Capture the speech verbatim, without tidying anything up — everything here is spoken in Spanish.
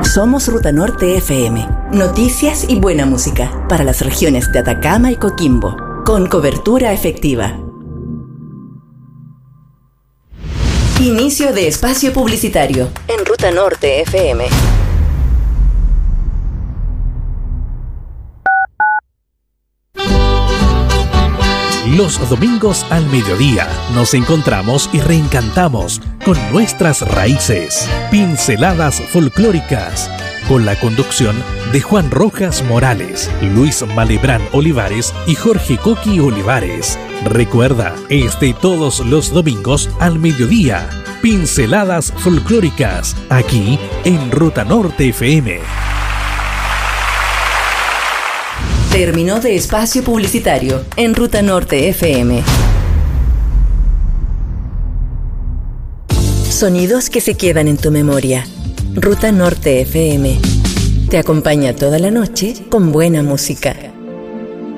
Somos Ruta Norte F M. Noticias y buena música para las regiones de Atacama y Coquimbo, con cobertura efectiva. Inicio de espacio publicitario en Ruta Norte F M. Los domingos al mediodía nos encontramos y reencantamos con nuestras raíces. Pinceladas folclóricas, con la conducción de Juan Rojas Morales, Luis Malebrán Olivares y Jorge Coqui Olivares. Recuerda, este todos los domingos al mediodía. Pinceladas folclóricas, aquí en Ruta Norte F M. Terminó de espacio publicitario en Ruta Norte F M. Sonidos que se quedan en tu memoria. Ruta Norte F M. Te acompaña toda la noche con buena música.